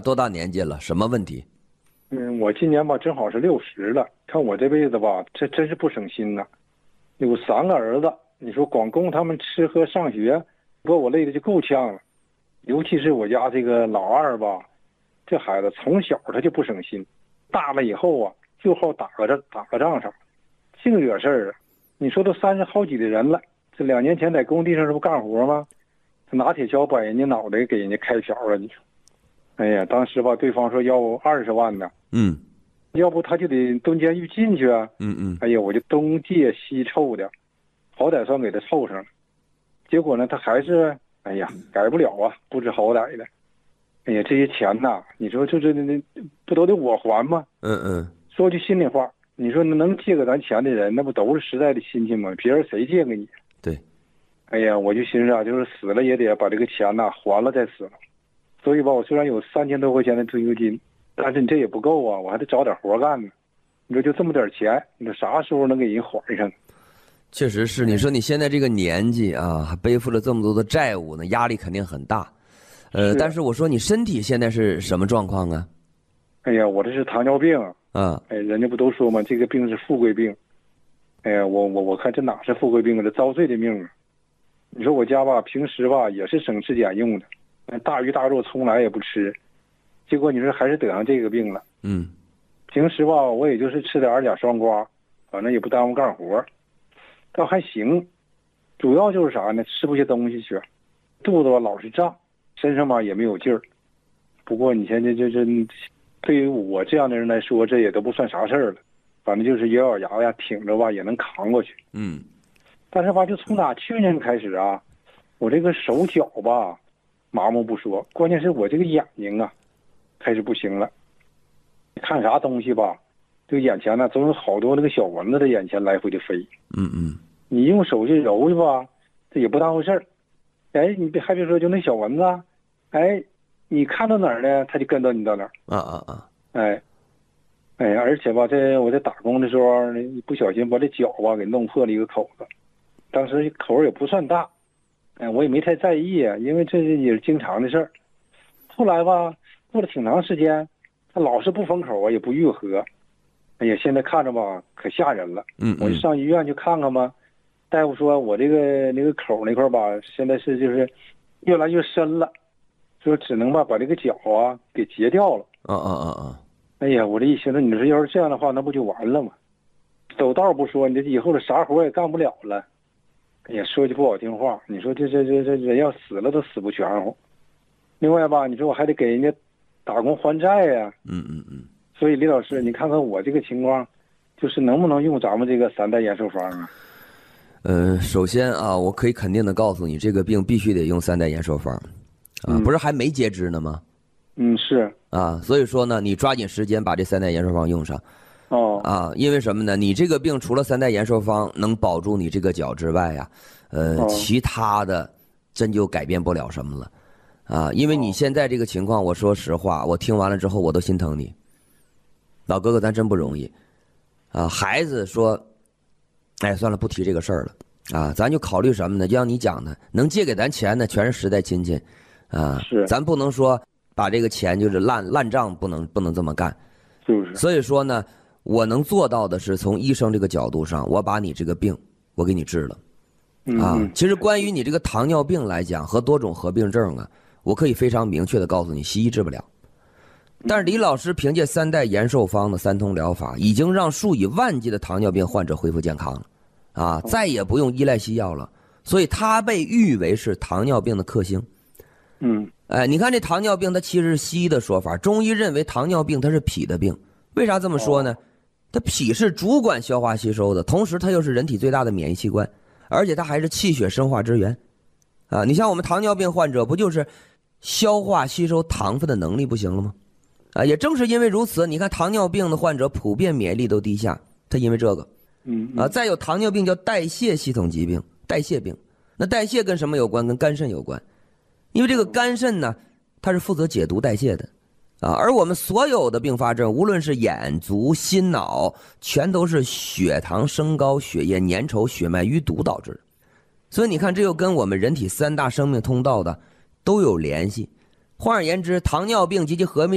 多大年纪了？什么问题？ 我今年吧正好是60了。看我这辈子吧，这真是不省心呐。有3个儿子，你说光供他们吃喝上学，把我累的就够呛了。尤其是我家这个老二吧，这孩子从小他就不省心，大了以后啊就好打个仗啥，净惹事儿啊。你说都30好几的人了，这2年前在工地上这不干活吗？他拿铁锹把人家脑袋给人家开瓢了，你说。哎呀，当时吧，对方说要20万呢，要不他就得蹲监狱进去啊。哎呀，我就东借西凑的，好歹算给他凑上了。结果呢，他还是哎呀改不了啊，不知好歹的。哎呀，这些钱呐，你说这不都得我还吗？说句心里话，你说能借给咱钱的人，那不都是实在的亲戚吗？别人谁借给你？ 对。 哎呀，我就寻思啊，就是死了也得把这个钱呐还了再死了。所以吧，我虽然有3000多块钱的退休金，但是你这也不够啊，我还得找点活干呢。你说就这么点钱，你说啥时候能给人还上？ 确实是，你说你现在这个年纪啊，还背负了这么多的债务呢，压力肯定很大。但是我说你身体现在是什么状况啊？ 哎呀，我这是糖尿病啊。 哎，人家不都说吗？这个病是富贵病。哎呀，我看这哪是富贵病啊，这遭罪的命啊！你说我家吧，平时吧也是省吃俭用的。大鱼大肉从来也不吃，结果你说还是得上这个病了。平时吧我也就是吃点2双瓜，反正也不耽误干活，倒还行。主要就是啥呢？吃不下东西去，肚子吧老是胀，身上吧也没有劲儿。不过你现在这对于我这样的人来说，这也都不算啥事儿了，反正就是咬咬牙呀挺着吧也能扛过去。但是吧就从去年开始啊，我这个手脚吧麻木不说，关键是我这个眼睛啊开始不行了。看啥东西吧，这个眼前呢总有好多那个小蚊子在眼前来回的飞。你用手去揉去吧，这也不当回事儿。哎，你还别说，就那小蚊子，哎，你看到哪儿呢，它就跟到你到哪儿。哎，而且吧，我在打工的时候，不小心把这脚吧给弄破了一个口子，当时口也不算大。我也没太在意啊，因为这也是经常的事儿。后来吧，过了挺长时间，他老是不封口啊，也不愈合。哎呀，现在看着吧，可吓人了。我就上医院去看看吧，大夫说我这个那个口那块吧，现在是就是越来越深了，说只能把这个脚啊给截掉了。哎呀，我这一寻思，你说要是这样的话，那不就完了吗？走道不说，你这以后的啥活也干不了了。哎呀，说句不好听话，你说这人要死了都死不全乎。另外吧，你说我还得给人家打工还债呀。所以李老师，你看看我这个情况，就是能不能用咱们这个3代延寿方啊？ 首先啊，我可以肯定的告诉你，这个病必须得用3代延寿方啊，不是还没截肢呢吗？ 是啊，所以说呢，你抓紧时间把这3代延寿方用上。因为什么呢？你这个病除了3代延寿方能保住你这个脚之外呀，其他的真就改变不了什么了，啊，因为你现在这个情况，我说实话，我听完了之后我都心疼你，老哥哥咱真不容易，啊，孩子说，哎，算了，不提这个事儿了，啊，咱就考虑什么呢？就像你讲的，能借给咱钱的全是实在亲戚，啊，咱不能说把这个钱就是烂账，不能这么干，所以说呢。我能做到的是从医生这个角度上，我把你这个病我给你治了，其实关于你这个糖尿病来讲和多种合并症啊，我可以非常明确的告诉你，西医治不了。但是李老师凭借3代延寿方的3通疗法，已经让数以万计的糖尿病患者恢复健康了，再也不用依赖西药了，所以他被誉为是糖尿病的克星。你看这糖尿病它其实是西医的说法，中医认为糖尿病它是脾的病，为啥这么说呢？它脾是主管消化吸收的，同时它又是人体最大的免疫器官，而且它还是气血生化之源，你像我们糖尿病患者不就是消化吸收糖分的能力不行了吗？也正是因为如此，你看糖尿病的患者普遍免疫力都低下，它因为这个，再有糖尿病叫代谢系统疾病，代谢病，那代谢跟什么有关？跟肝肾有关，因为这个肝肾呢，它是负责解毒代谢的。而我们所有的并发症，无论是眼、足、心、脑，全都是血糖升高、血液粘稠、血脉淤堵导致的。所以你看，这又跟我们人体3大生命通道的都有联系。换而言之，糖尿病及其合并